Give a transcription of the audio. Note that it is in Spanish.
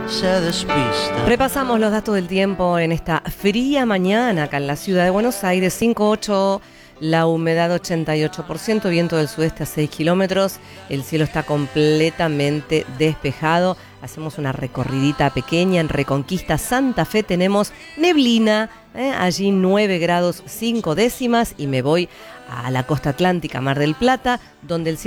se despista. Repasamos los datos del tiempo en esta fría mañana acá en la ciudad de Buenos Aires. 5,8, la humedad 88%, viento del sudeste a 6 kilómetros. El cielo está completamente despejado. Hacemos una recorridita pequeña en Reconquista Santa Fe. Tenemos neblina, allí 9 grados 5 décimas. Y me voy a la costa atlántica, Mar del Plata, donde el